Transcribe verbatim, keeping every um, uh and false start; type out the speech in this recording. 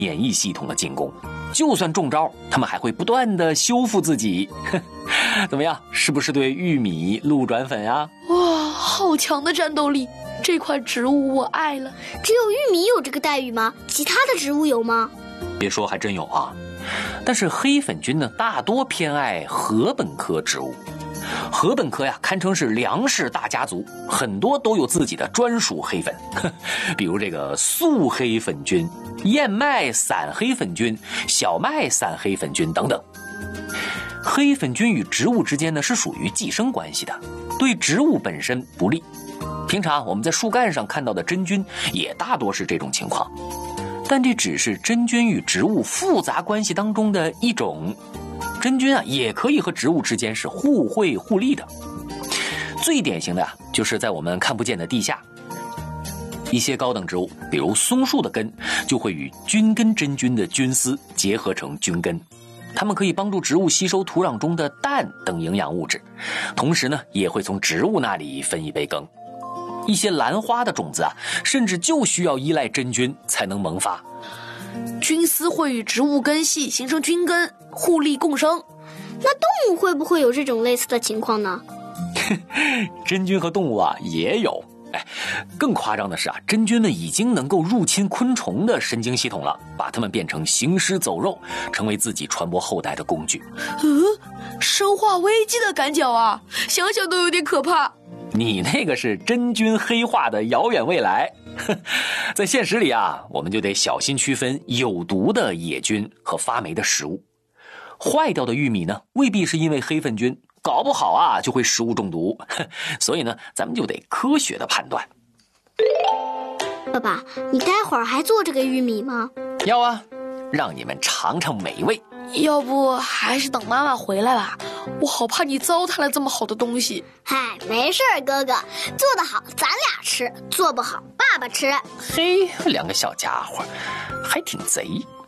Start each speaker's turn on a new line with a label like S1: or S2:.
S1: 免疫系统的进攻。就算中招，它们还会不断的修复自己。怎么样，是不是对玉米路转粉啊？
S2: 哇，好强的战斗力！这款植物我爱了。
S3: 只有玉米有这个待遇吗？其他的植物有吗？
S1: 别说，还真有啊。但是黑粉菌呢，大多偏爱禾本科植物。禾本科呀，堪称是粮食大家族，很多都有自己的专属黑粉，比如这个素黑粉菌、燕麦散黑粉菌、小麦散黑粉菌等等。黑粉菌与植物之间呢是属于寄生关系的，对植物本身不利。平常我们在树干上看到的真菌也大多是这种情况，但这只是真菌与植物复杂关系当中的一种。真菌啊，也可以和植物之间是互惠互利的。最典型的啊，就是在我们看不见的地下，一些高等植物，比如松树的根，就会与菌根真菌的菌丝结合成菌根，它们可以帮助植物吸收土壤中的氮等营养物质，同时呢，也会从植物那里分一杯羹。一些兰花的种子啊，甚至就需要依赖真菌才能萌发。
S2: 菌丝会与植物根系形成菌根，互利共生。
S3: 那动物会不会有这种类似的情况呢？
S1: 真菌和动物啊也有。哎，更夸张的是啊，真菌们已经能够入侵昆虫的神经系统了，把它们变成行尸走肉，成为自己传播后代的工具。
S2: 嗯，生化危机的赶脚啊，想想都有点可怕。
S1: 你那个是真菌黑化的遥远未来。在现实里啊，我们就得小心区分有毒的野菌和发霉的食物。坏掉的玉米呢，未必是因为黑粉菌，搞不好啊就会食物中毒。所以呢，咱们就得科学的判断。
S3: 爸爸，你待会儿还做这个玉米吗？
S1: 要啊，让你们尝尝美味。
S2: 要不还是等妈妈回来吧，我好怕你糟蹋了这么好的东西。
S3: 嗨，没事儿，哥哥，做得好咱俩吃，做不好爸爸吃。
S1: 嘿，两个小家伙还挺贼。